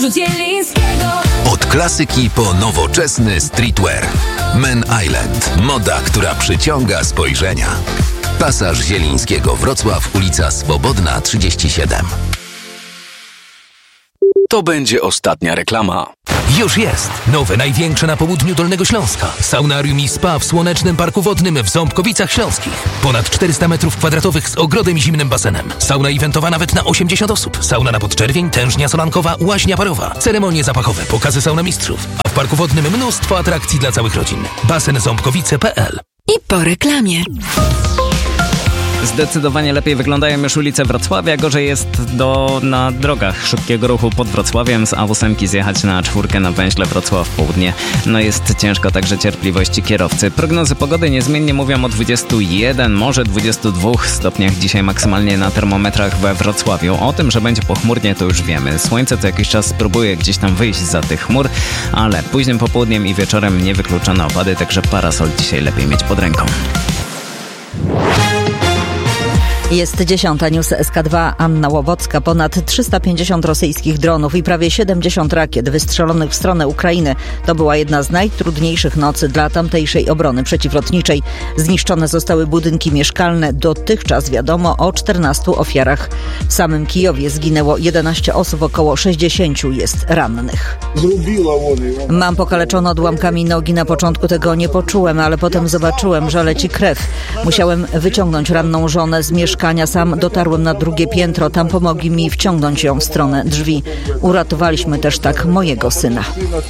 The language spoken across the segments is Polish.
Od klasyki po nowoczesny streetwear. Men Island. Moda, która przyciąga spojrzenia. Pasaż Zielińskiego, Wrocław, ulica Swobodna 37. To będzie ostatnia reklama. Już jest! Nowe, największe na południu Dolnego Śląska. Saunarium i spa w Słonecznym Parku Wodnym w Ząbkowicach Śląskich. Ponad 400 m2 z ogrodem i zimnym basenem. Sauna eventowa nawet na 80 osób. Sauna na podczerwień, tężnia solankowa, łaźnia parowa. Ceremonie zapachowe, pokazy saunamistrzów. A w Parku Wodnym mnóstwo atrakcji dla całych rodzin. Basen ząbkowice.pl. I po reklamie. Zdecydowanie lepiej wyglądają już ulice Wrocławia, gorzej jest na drogach szybkiego ruchu pod Wrocławiem. Z A8 zjechać na 4 na węźle Wrocław Południe. Jest ciężko, także cierpliwości kierowcy. Prognozy pogody niezmiennie mówią o 21, może 22 stopniach dzisiaj maksymalnie na termometrach we Wrocławiu. O tym, że będzie pochmurnie, to już wiemy. Słońce co jakiś czas próbuje gdzieś tam wyjść zza tych chmur, ale późnym popołudniem i wieczorem niewykluczone opady, także parasol dzisiaj lepiej mieć pod ręką. Jest 10. News SK2. Anna Łowocka. Ponad 350 rosyjskich dronów i prawie 70 rakiet wystrzelonych w stronę Ukrainy. To była jedna z najtrudniejszych nocy dla tamtejszej obrony przeciwlotniczej. Zniszczone zostały budynki mieszkalne. Dotychczas wiadomo o 14 ofiarach. W samym Kijowie zginęło 11 osób, około 60 jest rannych. Mam pokaleczone odłamkami nogi. Na początku tego nie poczułem, ale potem zobaczyłem, że leci krew. Musiałem wyciągnąć ranną żonę z mieszkania. Sam dotarłem na drugie piętro. Tam pomogli mi wciągnąć ją w stronę drzwi. Uratowaliśmy też tak mojego syna.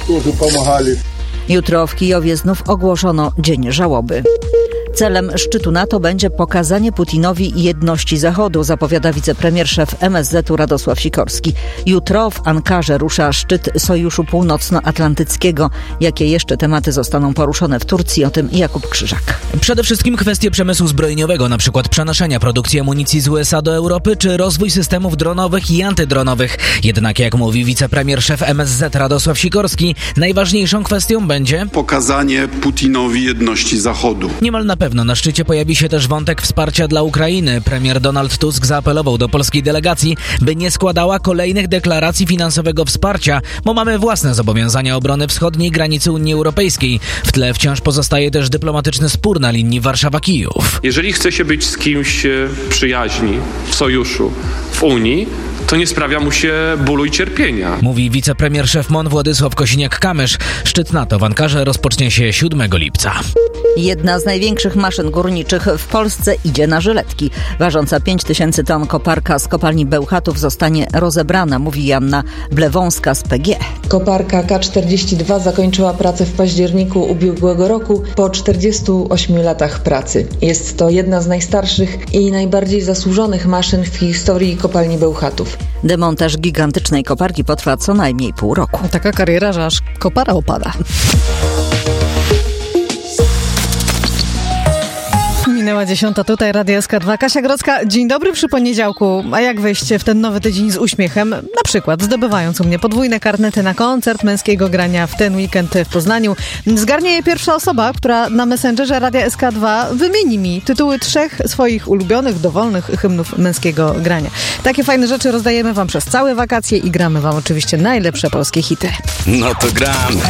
Jutro w Kijowie znów ogłoszono dzień żałoby. Celem szczytu NATO będzie pokazanie Putinowi jedności Zachodu, zapowiada wicepremier szef MSZ-u Radosław Sikorski. Jutro w Ankarze rusza szczyt Sojuszu Północnoatlantyckiego. Jakie jeszcze tematy zostaną poruszone w Turcji? O tym Jakub Krzyżak. Przede wszystkim kwestie przemysłu zbrojeniowego, np. przenoszenia produkcji amunicji z USA do Europy, czy rozwój systemów dronowych i antydronowych. Jednak jak mówi wicepremier szef MSZ Radosław Sikorski, najważniejszą kwestią będzie pokazanie Putinowi jedności Zachodu. Niemal na pewno na szczycie pojawi się też wątek wsparcia dla Ukrainy. Premier Donald Tusk zaapelował do polskiej delegacji, by nie składała kolejnych deklaracji finansowego wsparcia, bo mamy własne zobowiązania obrony wschodniej granicy Unii Europejskiej. W tle wciąż pozostaje też dyplomatyczny spór na linii Warszawa-Kijów. Jeżeli chce się być z kimś przyjaźni, w sojuszu, w Unii, to nie sprawia mu się bólu i cierpienia. Mówi wicepremier szef MON Władysław Kosiniak-Kamysz. Szczyt NATO w Ankarze rozpocznie się 7 lipca. Jedna z największych maszyn górniczych w Polsce idzie na żyletki. Ważąca 5000 ton koparka z kopalni Bełchatów zostanie rozebrana, mówi Joanna Blewąska z PG. Koparka K42 zakończyła pracę w październiku ubiegłego roku po 48 latach pracy. Jest to jedna z najstarszych i najbardziej zasłużonych maszyn w historii kopalni Bełchatów. Demontaż gigantycznej koparki potrwa co najmniej pół roku. Taka kariera, że aż kopara opada. Minęła 10, tutaj Radio SK2. Kasia Grodzka, dzień dobry przy poniedziałku. A jak wejść w ten nowy tydzień z uśmiechem? Na przykład zdobywając u mnie podwójne karnety na koncert męskiego grania w ten weekend w Poznaniu. Zgarnie je pierwsza osoba, która na Messengerze Radia SK2 wymieni mi tytuły 3 swoich ulubionych, dowolnych hymnów męskiego grania. Takie fajne rzeczy rozdajemy wam przez całe wakacje i gramy wam oczywiście najlepsze polskie hity. No to gramy.